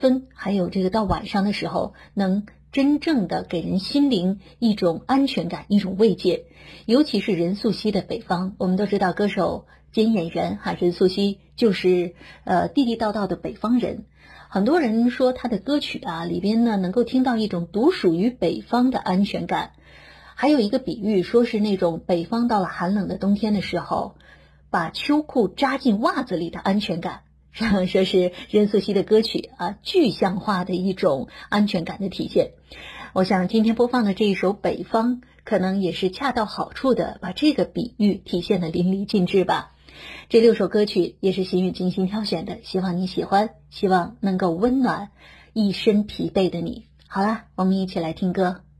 分，还有这个到晚上的时候能真正的给人心灵一种安全感，一种慰藉。尤其是任素汐的北方，我们都知道歌手兼演员任素汐就是地地道道的北方人。很多人说她的歌曲里边呢能够听到一种独属于北方的安全感。还有一个比喻说是那种北方到了寒冷的冬天的时候，把秋裤扎进袜子里的安全感。说是任素汐的歌曲具象化的一种安全感的体现。我想今天播放的这一首《北方》可能也是恰到好处的把这个比喻体现得淋漓尽致吧。这6首歌曲也是心语精心挑选的，希望你喜欢，希望能够温暖一身疲惫的你。好了，我们一起来听歌。